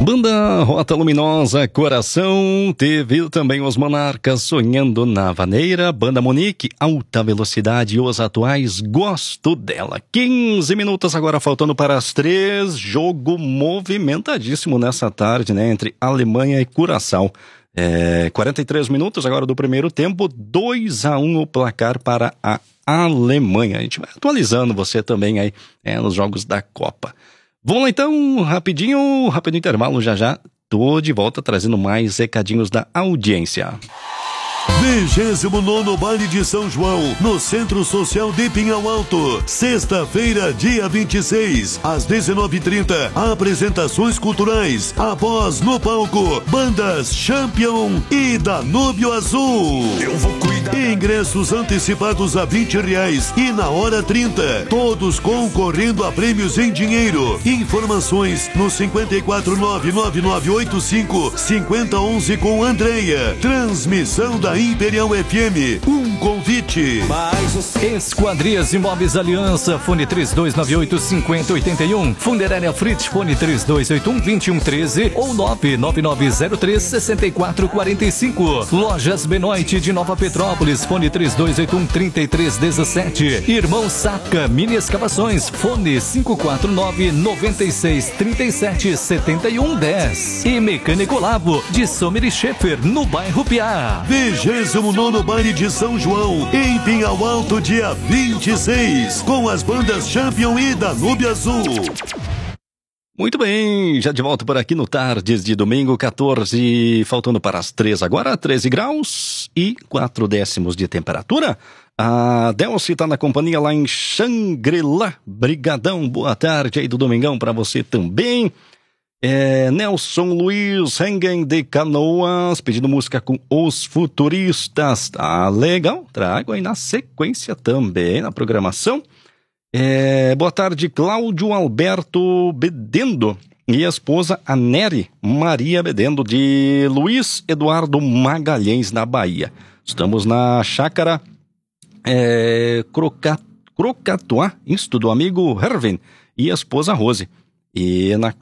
Banda Rota Luminosa Coração, teve também os Monarcas Sonhando na Vaneira, Banda Monique, Alta Velocidade e os atuais Gosto Dela. 15 minutos agora faltando para as 3, jogo movimentadíssimo nessa tarde, né, entre Alemanha e Curaçao. 43 minutos agora do primeiro tempo, 2-1 o placar para a Alemanha. A gente vai atualizando você também aí nos jogos da Copa. Vamos lá então, rapidinho intervalo, já tô de volta trazendo mais recadinhos da audiência. 29º Baile de São João, no Centro Social de Pinhal Alto. Sexta-feira, dia 26, às 19h30. Apresentações culturais. Após, no palco, bandas Champion e Danúbio Azul. Eu vou cuidar. Ingressos antecipados a R$20 e na hora 30. Todos concorrendo a prêmios em dinheiro. Informações no 54999855011 com Andreia. Transmissão da Imperial FM, um convite. Esquadrias Imóveis Aliança, fone 3298-5081. Funerária Fritz, fone 3281-2113 ou 99903-6445. Lojas Benoit de Nova Petrópolis, fone 3281-3317. Irmão Saca, Mini Escavações, fone 549-9637-7110. E Mecânico Lavo, de Sommer e Schaefer, no bairro Piá. 29º Baile de São João, em Pinhal Alto, dia 26, com as bandas Champion e Danúbio Azul. Muito bem, já de volta por aqui no Tardes de Domingo, 14, faltando para as 3 agora, 13 graus e 4 décimos de temperatura. A Delci tá na companhia lá em Xangri-Lá. Brigadão, boa tarde aí do Domingão para você também. Nelson Luiz Hengen de Canoas, pedindo música com Os Futuristas. Tá legal, trago aí na sequência também na programação. Boa tarde, Cláudio Alberto Bedendo e a esposa a Nery Maria Bedendo, de Luiz Eduardo Magalhães, na Bahia. Estamos na chácara Crocatuá, isto do amigo Hervin e a esposa Rose. E na